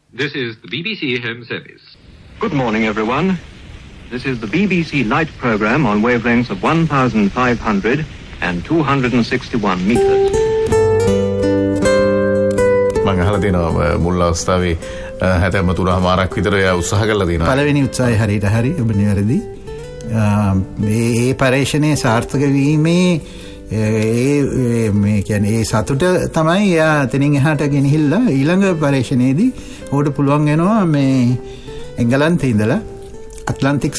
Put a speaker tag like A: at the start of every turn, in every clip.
A: This is the BBC Home Service.
B: Good morning, everyone. This is the BBC Light programme on wavelengths of 1,500 and 261 metres.
C: මම අහලා තියෙනවා මුල් අවස්ථාවේ 73මාරක් විතර උත්සාහ කළා තියෙනවා.
D: පළවෙනි උත්සාහය හරියට හරි ඔබ නිවැරදි. මේ පරීක්ෂණයේ සාර්ථක වීමේ මේ කියන්නේ ඒ සතුට තමයි යා තනින් එහාට ගෙනහිල්ලා ඊළඟ පරීක්ෂණයේදී උඩට පුළුවන් වෙනවා මේ එංගලන්තේ ඉඳලා ඇට්ලන්ටික්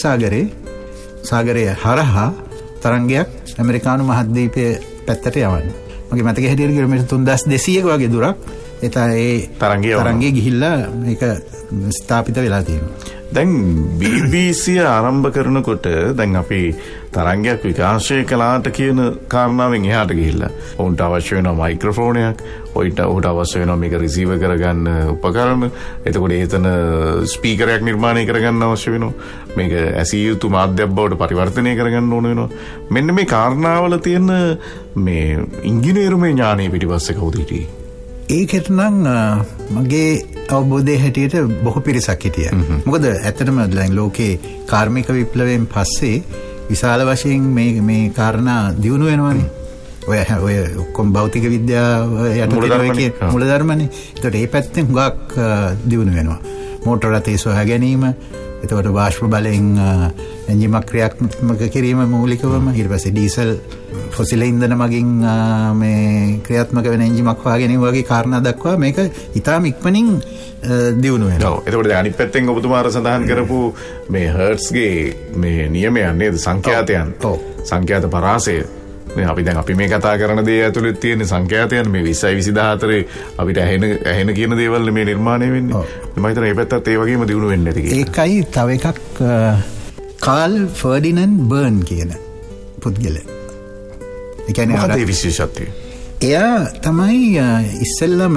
D: සාගරයේ හරහා තරංගයක් ඇමරිකානු මහද්වීපයේ පැත්තට යවන්න. මගේ මතකයේ හැටියට කිලෝමීටර් 3200ක වගේ දුරක් ඒ තරංගයේ ගිහිල්ලා මේක ස්ථාපිත වෙලා තියෙනවා.
C: දැන් BBC ආරම්භ කරනකොට දැන් අපි තරංගයක් විකාශය කළාට කියන කාරණාවෙන් එහාට ගිහිල්ලා ඔවුන්ට අවශ්‍ය වෙනවා මයික්‍රොෆෝනයක්, ඔයිට අවශ්‍ය වෙනවා මේක රිසීවර් කරගන්න උපකරණ, එතකොට ඒතන ස්පීකරයක් නිර්මාණය කරගන්න අවශ්‍ය වෙනවා, මේක ඇසිය යුතු මාධ්‍යයක් බවට පරිවර්තනය කරගන්න ඕන වෙනවා. මෙන්න මේ කාරණාවල තියෙන මේ ඉංජිනේරුමේ ඥානය පිටිපස්සේ කවුද හිටියේ?
D: ඒකට නම් මගේ අවබෝධයේ හැටියට බොහෝ පිරිසක් හිටියා. මොකද ඇත්තටම දැන් ලෝකේ කාර්මික විප්ලවයෙන් පස්සේ විශාල වශයෙන් මේ කාරණා දියුණු වෙනවානේ. ඔය ඔක්කොම භෞතික විද්‍යාව යටතේ මූලධර්මනේ. ඒකට ඒ පැත්තෙන් හුඟක් දියුණු වෙනවා. මෝටර රථය සොයා ගැනීම, එතකොට වාෂ්ප බලයෙන් එන්ජිමක් ක්‍රියාත්මක කිරීම මූලිකවම, ඊට පස්සේ ඩීසල් ෆොසිල ඉන්ධන මගින් මේ ක්‍රියාත්මක වෙන එන්ජිමක් හොයා ගැනීම වගේ කාරණා දක්වා මේක ඉතාම ඉක්මනින් දියුණු වෙනවා.
C: ඔව්. එතකොට අනිත් පැත්තෙන් ඔබතුමාර සඳහන් කරපු මේ හර්ට්ස්ගේ මේ නියමයන් නේද, සංඛ්‍යාතයන්. ඔව්. සංඛ්‍යාත පරාසය. අපි මේ කතා කරන දේ ඇතුළේ තියෙන සංඛ්‍යාතයන් මේ 20 24 අපිට ඇහෙන කියන දේවල් මේ නිර්මාණය වෙන්නේ. මම හිතනවා මේ පැත්තත් ඒ වගේම දියුණු වෙන්නේ නැති කියලා.
D: ඒකයි තව එකක් කාල් ෆර්ඩිනන්ඩ් බර්න් කියන පුද්ගලයා. ඒ කියන්නේ
C: මොකද ඒ විශේෂත්වය?
D: එයා තමයි ඉස්සෙල්ලම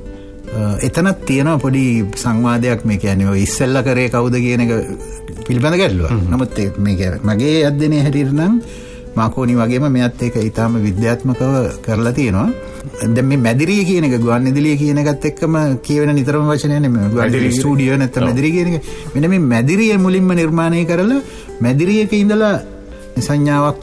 D: එතනක් තියෙනවා පොඩි සංවාදයක්, මේ කියන්නේ ඔය ඉස්සෙල්ලා කරේ කවුද කියන එක පිළිබඳ ගැටලුවක්. නමුත් මේක මගේ අධ්‍යයනයේ හැටියට නම් මාකෝනි වගේම මෙයත් ඒක ඊටාම විද්‍යාත්මකව කරලා තියෙනවා. දැන් මේ මැදිරිය කියන එක ගුවන්විදුලිය කියන එකත් එක්කම කියවෙන නිතරම වචනයනේ ගුවන්විදුලි ස්ටුඩියෝ නැත්නම් මැදිරිය කියන එක. මෙන්න මේ මැදිරිය මුලින්ම නිර්මාණය කරලා මැදිරියක ඉඳලා සංඥාවක්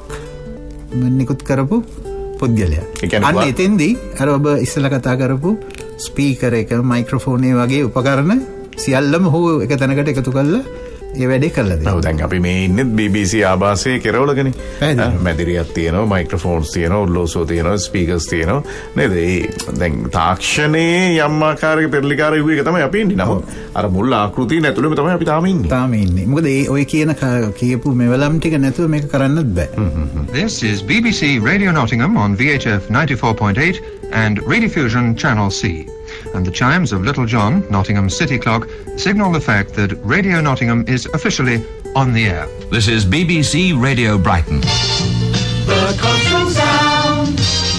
D: නිකුත් කරපු පුද්ගලයා. අන්න එතෙන්දී අර ඔබ ඉස්සෙල්ලා කතා කරපු ස්පීකර් එක, මයික්‍රොෆෝන් වගේ උපකරණ සියල්ලම හො එක තැනකට එකතු කරලා ඒ වැඩේ කරලා දෙනවා. ඔව්. දැන්
C: අපි මේ ඉන්නේ BBC ආభాසයේ කෙරවලකනේ. මැදිරියක් තියෙනවා, මයික්‍රොෆෝන්ස් තියෙනවා, ඔල්ලෝසෝ තියෙනවා, ස්පීකර්ස් තියෙනවා නේද? දැන් තාක්ෂණයේ යම් ආකාරයක පෙරලිකාර යුගයක තමයි අපි ඉන්නේ. නමුත් අර මුල් ආකෘතිය නැතුළෙම තමයි අපි තාම ඉන්නේ.
D: මොකද ඔය කියපු මෙවලම් ටික නැතුව මේක කරන්නත් බෑ.
A: This is BBC Radio Nottingham on VHF 94.8 and Rediffusion Channel C. And the chimes of Little John, Nottingham's city clock, signal the fact that Radio Nottingham is officially on the air.
E: This is BBC Radio Brighton.
F: The cultural sound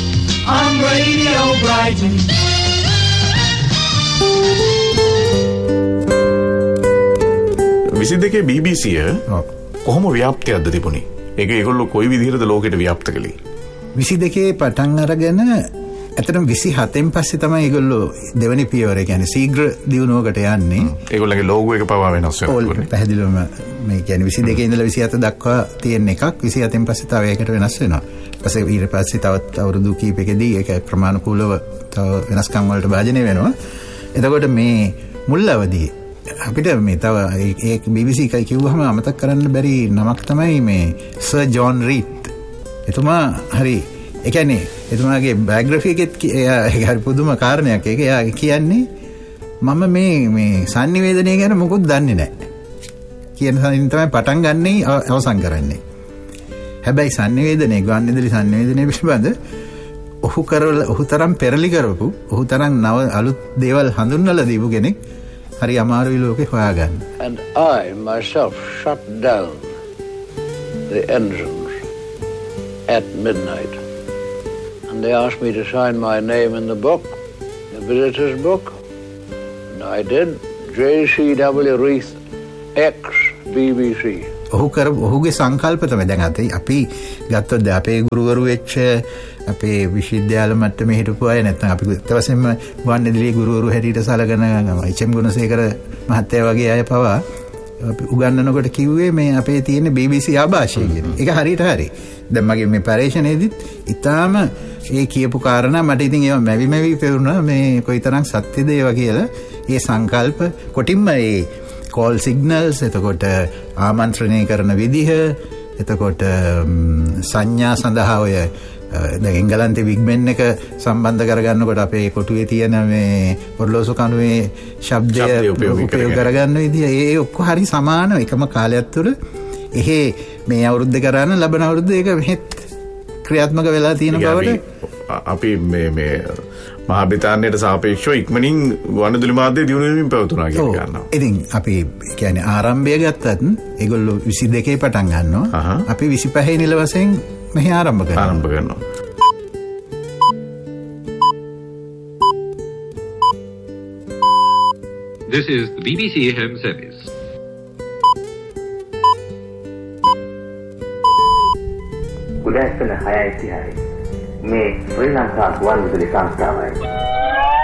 F: on Radio Brighton.
C: විසිදෙකේ BBC කොහොම ව්‍යාප්තියක්ද තිබුණේ? ඒගොල්ලෝ කොයි විදිහටද ලෝකෙට ව්‍යාප්ත කළේ?
D: 22 පටන් අරගෙන ඇත්තටම 27න් පස්සේ තමයි ඒගොල්ලෝ දෙවෙනි පියවර කියන්නේ ශීඝ්‍ර දියුණුවකට යන්නේ.
C: ඒගොල්ලෝගේ ලෝගෝ එක පවා වෙනස් වෙනවා.
D: පැහැදිලිවම මේ කියන්නේ 22 ඉඳලා 27 දක්වා තියෙන එකක් 27න් පස්සේ තව එකකට වෙනස් වෙනවා. ඊට පස්සේ තවත් අවුරුදු කිහිපයකදී ඒක ක්‍රමානුකූලව තව වෙනස්කම් වලට භාජනය වෙනවා. එතකොට මේ මුල් අවදී අපිට මේ තව ඒ BBC එකයි කිව්වහම අමතක කරන්න බැරි නමක් තමයි මේ සර් ජෝන් රීඩ්. එතුමා හරි ඒ කියන්නේ එතුමාගේ බයෝග්‍රැෆි එකෙත් ඒක හරි පුදුම කාරණයක්. ඒක එයා කියන්නේ මම මේ sannivedanaya ගැන මොකුත් දන්නේ නැහැ කියන සනින් තමයි පටන් ගන්නේ අවසන් කරන්නේ. හැබැයි sannivedanaya ගුවන්විදුලි sannivedanaya පිළිබඳ ඔහු තරම් පෙරලි කරපු, ඔහු තරම් නව අලුත් දේවල් හඳුන්වලා දීපු කෙනෙක් හරි අමාරුයි ලෝකේ හොයාගන්න.
G: And I myself shut down the engines at midnight. And they asked me to sign my name in the book, the visitor's book. And I did. J.C.W. Reith, ex-BBC.
D: ඔහුගේ සංකල්ප තමයි දැන් අපි ගත්තොත් අපේ ගුරුවරු වෙච්ච අපේ විශ්වවිද්‍යාල මට්ටමේ හිටපු අය නැත්නම් අපි ඊටවසෙම ගුවන්විදුලි ගුරුවරු හැටියට සලකන එච්.එම්. ගුණසේකර මහත්තයා වගේ අය පවා උගන්වනකොට කිව්වේ මේ අපේ තියෙන BBC ආభాෂය කියන එක හරියට හරි. දැන් මගේ මේ පරීක්ෂණයේදීත් ඊටාම ඒ කියපු කාරණා මට ඉතින් ඒවා මැවි පෙවුණා මේ කොයිතරම් සත්‍යද ඒවා කියලා. ඒ සංකල්ප කොටින්ම ඒ කෝල් සිග්නල්ස් එතකොට ආමන්ත්‍රණය කරන විදිහ එතකොට සංඥා සඳහා ඔය දැන් එංගලන්තේ බිග් බෙන් එක සම්බන්ධ කරගන්නකොට අපේ කොටුවේ තියෙන මේ ඔර්ලෝසු කණුවේ ශබ්දය උපයෝග කරගන්න විදිහ ඒ ඔක්කොම හරි සමාන එකම කාලයක් තුළ එහෙ මේ අවුරුද්ද කරාන ලබන අවුරුද්ද ඒක මෙහෙත් ක්‍රියාත්මක වෙලා තියෙන බවට
C: අපි මේ මහා බ්‍රිතාන්‍යයට සාපේක්ෂව ඉක්මනින් ගුවන්විදුලි මාධ්‍ය දියුණු වෙමින් පැවතුණා කියන ගන්නවා.
D: ඉතින් අපි කියන්නේ ආරම්භය ගත්තත් ඒගොල්ලෝ 22 පටන් ගන්නවා. අපි 25 නිල වශයෙන් මෙහි ආරම්භ කරනවා.
H: This is the BBC Home Service.
I: උදෑසන 6:30 මේ ශ්‍රී ලංකා ගුවන්විදුලි සංස්ථාවයි.